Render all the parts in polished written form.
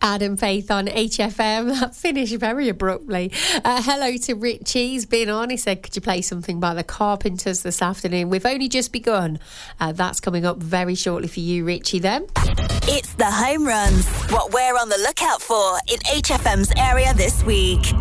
Adam Faith on HFM. That finished very abruptly. Hello to Richie. He's been on. He said, could you play something by the Carpenters this afternoon? We've only just begun. That's coming up very shortly for you, Richie, then. It's the home runs. What we're on the lookout for in HFM's area this week.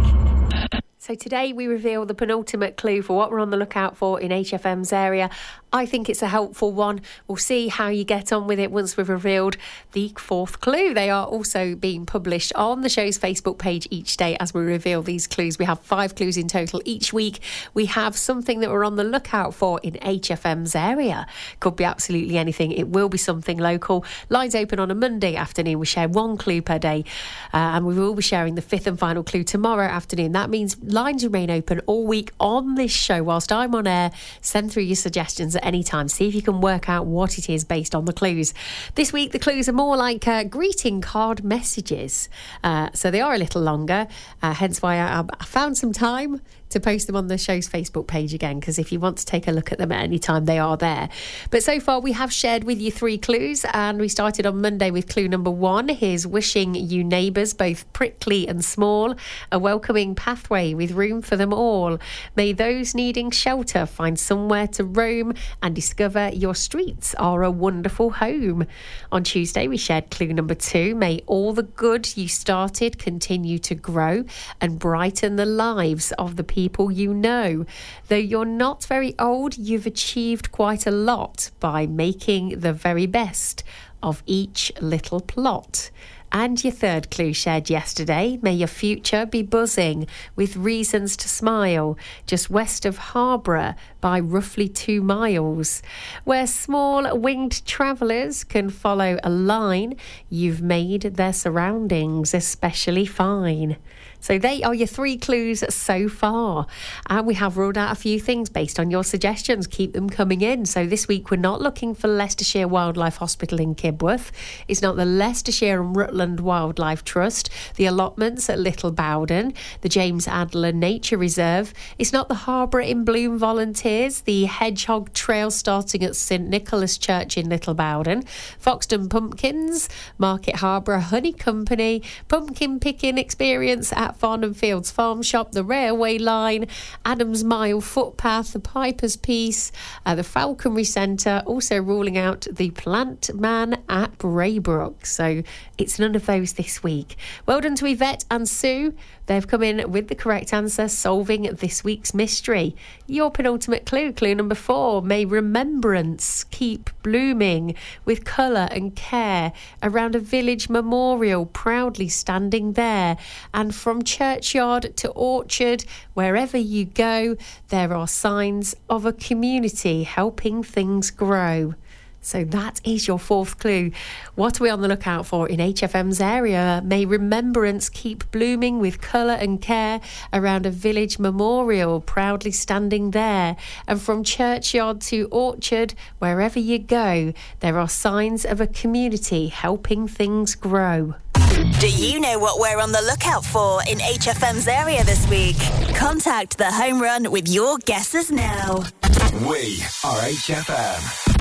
So today we reveal the penultimate clue for what we're on the lookout for in HFM's area. I think it's a helpful one. We'll see how you get on with it once we've revealed the fourth clue. They are also being published on the show's Facebook page each day as we reveal these clues. We have 5 clues in total each week. We have something that we're on the lookout for in HFM's area. Could be absolutely anything. It will be something local. Lines open on a Monday afternoon. We share 1 clue per day. And we will be sharing the 5th and final clue tomorrow afternoon. That means lines remain open all week on this show whilst I'm on air. Send through your suggestions at any time. See if you can work out what it is based on the clues. This week the clues are more like greeting card messages. So they are a little longer, hence why I found some time to post them on the show's Facebook page again, because if you want to take a look at them at any time, they are there. But so far we have shared with you 3 clues, and we started on Monday with clue number 1. Here's wishing you neighbours, both prickly and small, a welcoming pathway with room for them all. May those needing shelter find somewhere to roam and discover your streets are a wonderful home. On Tuesday we shared clue number 2. May all the good you started continue to grow and brighten the lives of the people you know. Though you're not very old, you've achieved quite a lot by making the very best of each little plot. And your 3rd clue shared yesterday, may your future be buzzing with reasons to smile, just west of Harborough by roughly 2 miles. Where small winged travellers can follow a line, you've made their surroundings especially fine. So they are your 3 clues so far. And we have ruled out a few things based on your suggestions. Keep them coming in. So this week we're not looking for Leicestershire Wildlife Hospital in Kibworth. It's not the Leicestershire and Rutland Wildlife Trust, the allotments at Little Bowden, the James Adler Nature Reserve. It's not the Harborough in Bloom Volunteers, the Hedgehog Trail starting at St Nicholas Church in Little Bowden, Foxton Pumpkins, Market Harborough Honey Company, Pumpkin Picking Experience at Farnham Fields Farm Shop, the Railway Line, Adams Mile Footpath, the Piper's Piece, the Falconry Centre, also ruling out the Plant Man at Braybrook. So it's none of those this week. Well done to Yvette and Sue. They've come in with the correct answer, solving this week's mystery. Your penultimate clue, clue number 4. May remembrance keep blooming with colour and care around a village memorial proudly standing there. And from churchyard to orchard, wherever you go, there are signs of a community helping things grow. So that is your 4th clue. What are we on the lookout for in HFM's area? May remembrance keep blooming with colour and care around a village memorial proudly standing there. And from churchyard to orchard, wherever you go, there are signs of a community helping things grow. Do you know what we're on the lookout for in HFM's area this week? Contact the Home Run with your guesses now. We are HFM.